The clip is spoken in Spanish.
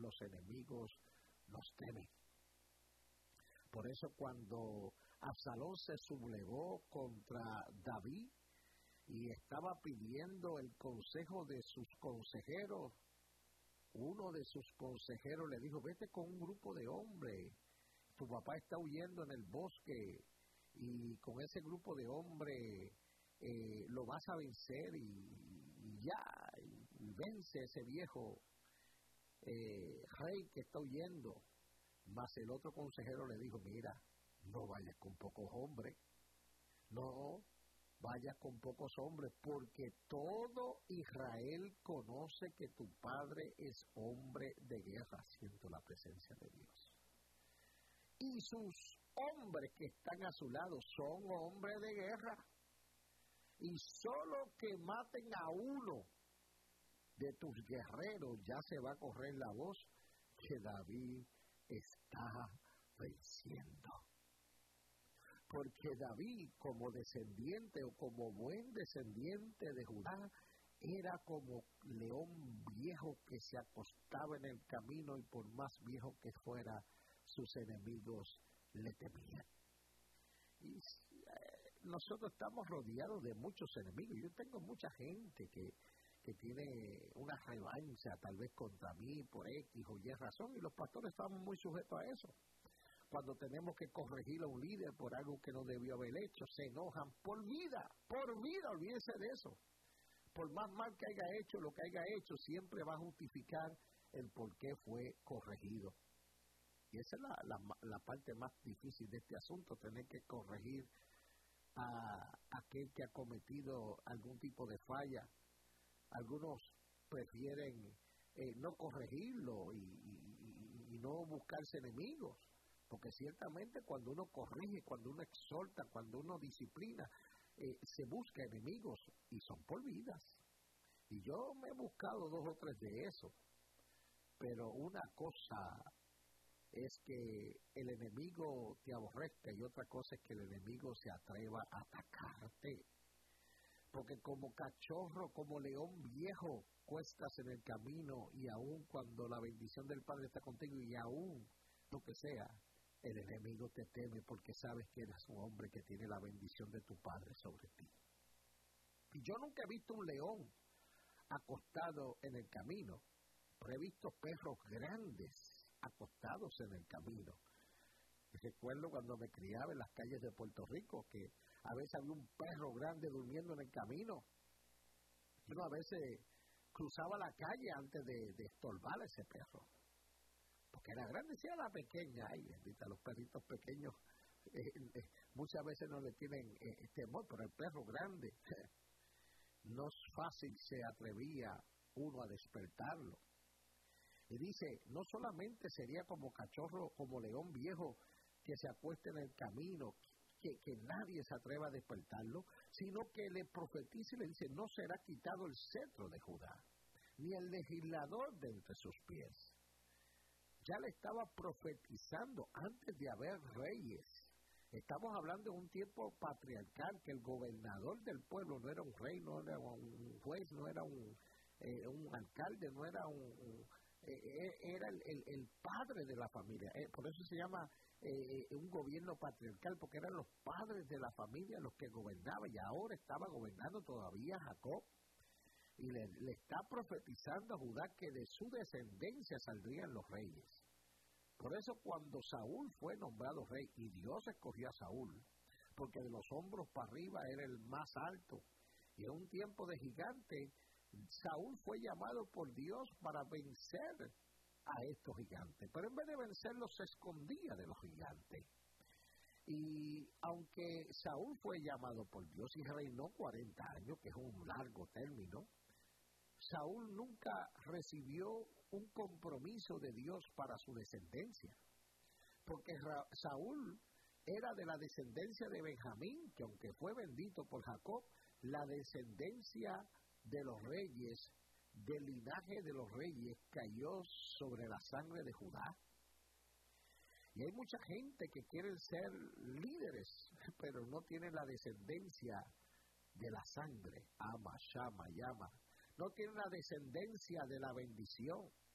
los enemigos nos temen. Por eso cuando Absalón se sublevó contra David y estaba pidiendo el consejo de sus consejeros, uno de sus consejeros le dijo: vete con un grupo de hombres, tu papá está huyendo en el bosque y con ese grupo de hombres lo vas a vencer y vence a ese viejo rey que está huyendo. Mas el otro consejero le dijo: mira, no vayas con pocos hombres, no vayas con pocos hombres, porque todo Israel conoce que tu padre es hombre de guerra. Siento la presencia de Dios. Y sus hombres que están a su lado son hombres de guerra. Y solo que maten a uno de tus guerreros ya se va a correr la voz que David está venciendo. Porque David, como descendiente o como buen descendiente de Judá, era como león viejo que se acostaba en el camino y por más viejo que fuera, sus enemigos le temían. Y nosotros estamos rodeados de muchos enemigos. Yo tengo mucha gente que tiene una revancha tal vez contra mí por X o Y razón, y los pastores estamos muy sujetos a eso. Cuando tenemos que corregir a un líder por algo que no debió haber hecho, se enojan por vida, olvídense de eso. Por más mal que haya hecho, lo que haya hecho, siempre va a justificar el por qué fue corregido. Y esa es la parte más difícil de este asunto, tener que corregir a aquel que ha cometido algún tipo de falla. Algunos prefieren no corregirlo y no buscarse enemigos, porque ciertamente cuando uno corrige, cuando uno exhorta, cuando uno disciplina, se busca enemigos y son por vidas. Y yo me he buscado 2 o 3 de esos, pero una cosa es que el enemigo te aborrezca y otra cosa es que el enemigo se atreva a atacarte. Porque como cachorro, como león viejo, cuestas en el camino y aún cuando la bendición del Padre está contigo y aún lo que sea, el enemigo te teme porque sabes que eres un hombre que tiene la bendición de tu Padre sobre ti. Y yo nunca he visto un león acostado en el camino, pero he visto perros grandes acostados en el camino. Y recuerdo cuando me criaba en las calles de Puerto Rico que a veces había un perro grande durmiendo en el camino. Yo a veces cruzaba la calle antes de estorbar a ese perro, porque era grande, si era la pequeña. Ay, bendita, los perritos pequeños muchas veces no le tienen temor, pero el perro grande no es fácil, se atrevía uno a despertarlo. Y dice, no solamente sería como cachorro, como león viejo que se acuesta en el camino, que nadie se atreva a despertarlo, sino que le profetiza y le dice: no será quitado el cetro de Judá, ni el legislador de entre sus pies. Ya le estaba profetizando antes de haber reyes. Estamos hablando de un tiempo patriarcal, que el gobernador del pueblo no era un rey, no era un juez, no era un alcalde, no era era el padre de la familia. Por eso se llama un gobierno patriarcal, porque eran los padres de la familia los que gobernaban, y ahora estaba gobernando todavía Jacob, y le está profetizando a Judá que de su descendencia saldrían los reyes. Por eso cuando Saúl fue nombrado rey, y Dios escogió a Saúl, porque de los hombros para arriba era el más alto, y en un tiempo de gigante, Saúl fue llamado por Dios para vencer a estos gigantes, pero en vez de vencerlos se escondía de los gigantes. Y aunque Saúl fue llamado por Dios y reinó 40 años, que es un largo término, Saúl nunca recibió un compromiso de Dios para su descendencia, porque Saúl era de la descendencia de Benjamín, que aunque fue bendito por Jacob, la descendencia de los reyes, del linaje de los reyes, cayó sobre la sangre de Judá. Y hay mucha gente que quiere ser líderes, pero no tienen la descendencia de la sangre, ama, llama, llama. No tienen la descendencia de la bendición.